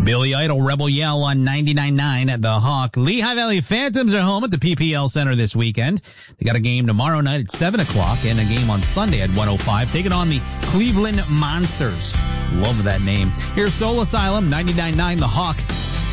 Billy Idol, Rebel Yell on 99.9 at the Hawk. Lehigh Valley Phantoms are home at the PPL Center this weekend. They got a game tomorrow night at 7 o'clock and a game on Sunday at 1:05, taking on the Cleveland Monsters. Love that name. Here's Soul Asylum, 99.9 the Hawk.